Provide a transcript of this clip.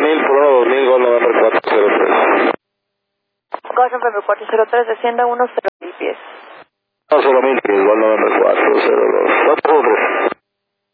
2000 por 1 2000, Gol November 403. Gol November 403, descienda 10 pies. 10.000.